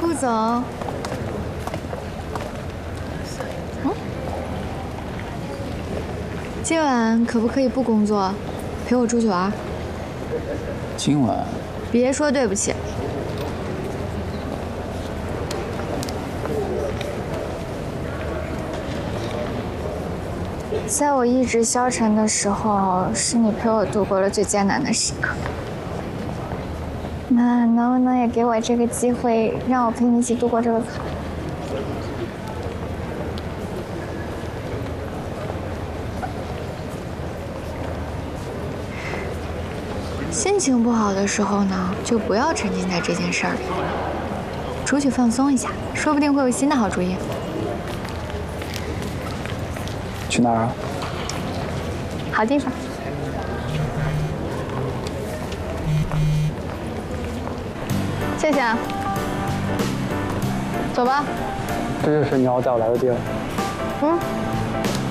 顾总。今晚可不可以不工作，陪我出去玩？ 今晚？ 别说对不起。在我意志消沉的时候，是你陪我度过了最艰难的时刻。那能不能也给我这个机会，让我陪你一起度过这个坎？心情不好的时候呢，就不要沉浸在这件事儿里，出去放松一下，说不定会有新的好主意。 去哪儿啊？ 好地方。谢谢啊。走吧。 这就是你要带我来的地儿。 嗯。